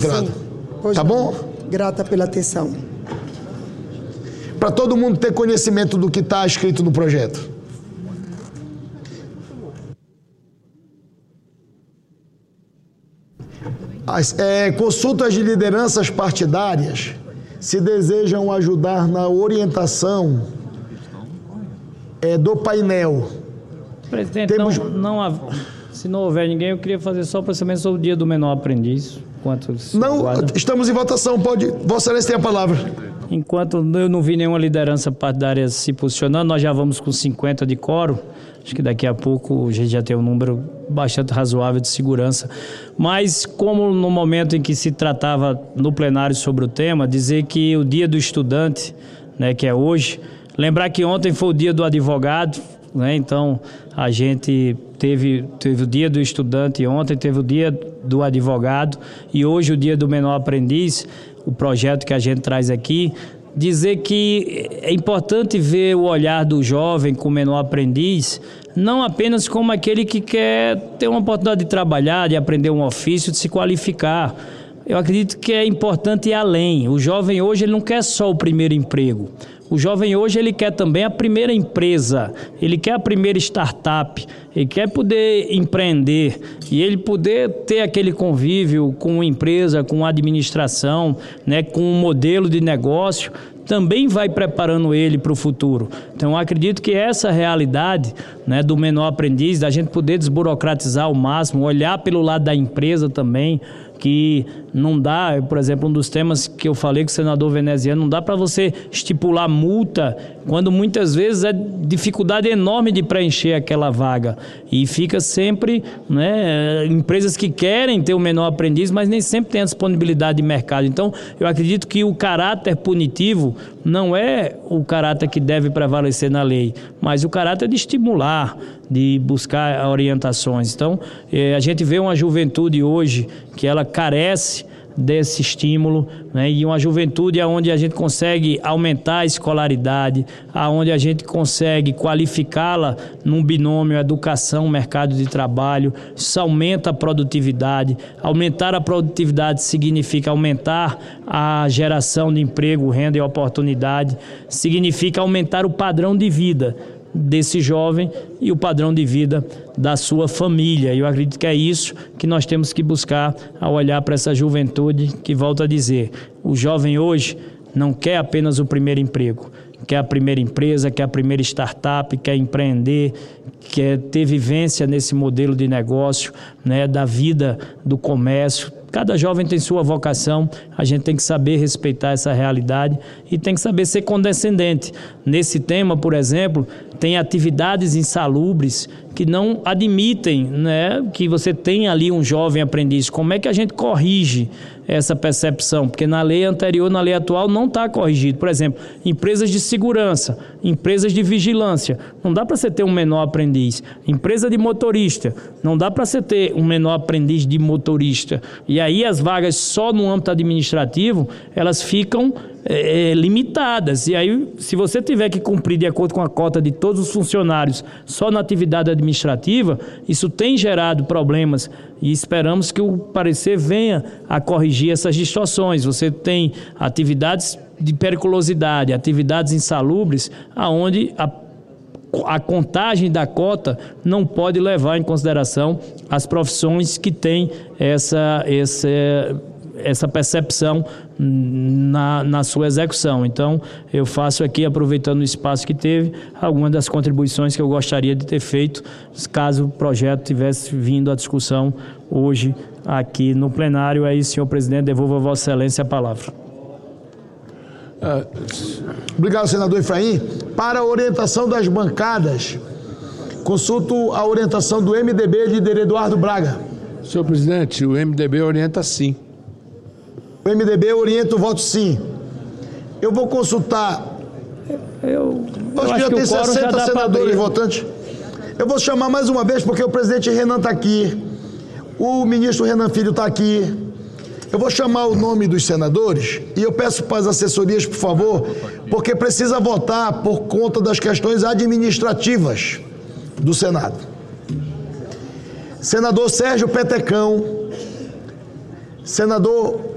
doutorado. Pois Tá não. bom? Grata pela atenção. Para todo mundo ter conhecimento do que está escrito no projeto. Consultas de lideranças partidárias se desejam ajudar na orientação do painel. Presidente, se não houver ninguém, eu queria fazer só o procedimento sobre o dia do menor aprendiz. Estamos em votação, Vossa Excelência tem a palavra. Enquanto eu não vi nenhuma liderança partidária se posicionando, nós já vamos com 50 de quórum. Acho que daqui a pouco a gente já tem um número bastante razoável de segurança. Mas como no momento em que se tratava no plenário sobre o tema, dizer que o dia do estudante, né, que é hoje, lembrar que ontem foi o dia do advogado, né, então a gente teve o dia do estudante ontem, teve o dia do advogado e hoje o dia do menor aprendiz, o projeto que a gente traz aqui. Dizer que é importante ver o olhar do jovem com o menor aprendiz, não apenas como aquele que quer ter uma oportunidade de trabalhar, de aprender um ofício, de se qualificar. Eu acredito que é importante ir além. O jovem hoje ele não quer só o primeiro emprego. O jovem hoje ele quer também a primeira empresa, ele quer a primeira startup, ele quer poder empreender e ele poder ter aquele convívio com a empresa, com a administração, né, com um modelo de negócio, também vai preparando ele para o futuro. Então, eu acredito que essa realidade, né, do menor aprendiz, da gente poder desburocratizar ao máximo, olhar pelo lado da empresa também, que não dá, por exemplo, um dos temas que eu falei com o senador veneziano, não dá para você estipular multa quando muitas vezes é dificuldade enorme de preencher aquela vaga. E fica sempre, né, empresas que querem ter o menor aprendiz, mas nem sempre tem a disponibilidade de mercado. Então, eu acredito que o caráter punitivo não é o caráter que deve prevalecer na lei, mas o caráter de estimular, de buscar orientações. Então, a gente vê uma juventude hoje que ela carece desse estímulo, né? E uma juventude onde a gente consegue aumentar a escolaridade, onde a gente consegue qualificá-la num binômio educação-mercado de trabalho. Isso aumenta a produtividade. Aumentar a produtividade significa aumentar a geração de emprego, renda e oportunidade, significa aumentar o padrão de vida desse jovem e o padrão de vida da sua família. Eu acredito que é isso que nós temos que buscar ao olhar para essa juventude que, volto a dizer, o jovem hoje não quer apenas o primeiro emprego, quer a primeira empresa, quer a primeira startup, quer empreender, quer ter vivência nesse modelo de negócio, né, da vida do comércio. Cada jovem tem sua vocação, a gente tem que saber respeitar essa realidade e tem que saber ser condescendente. Nesse tema, por exemplo, tem atividades insalubres que não admitem, né, que você tenha ali um jovem aprendiz. Como é que a gente corrige essa percepção? Porque na lei anterior, na lei atual, não está corrigido. Por exemplo, empresas de segurança, empresas de vigilância, não dá para você ter um menor aprendiz. Empresa de motorista, não dá para você ter um menor aprendiz de motorista. E aí as vagas só no âmbito administrativo, elas ficam limitadas. E aí, se você tiver que cumprir de acordo com a cota de todos os funcionários só na atividade administrativa, isso tem gerado problemas e esperamos que o parecer venha a corrigir essas distorções. Você tem atividades de periculosidade, atividades insalubres, aonde a contagem da cota não pode levar em consideração as profissões que têm essa percepção na sua execução. Então, eu faço aqui, aproveitando o espaço que teve, algumas das contribuições que eu gostaria de ter feito, caso o projeto tivesse vindo à discussão hoje aqui no plenário. Aí, senhor presidente, devolvo a Vossa Excelência a palavra. Obrigado, senador Efraim. Para a orientação das bancadas, consulto a orientação do MDB, líder Eduardo Braga. Senhor presidente, o MDB orienta sim. O MDB orienta o voto sim. Eu vou consultar. Eu acho que já tem 60 senadores votantes. Eu vou chamar mais uma vez, porque o presidente Renan está aqui. O ministro Renan Filho está aqui. Eu vou chamar o nome dos senadores e eu peço para as assessorias, por favor, porque precisa votar por conta das questões administrativas do Senado. Senador Sérgio Petecão. Senador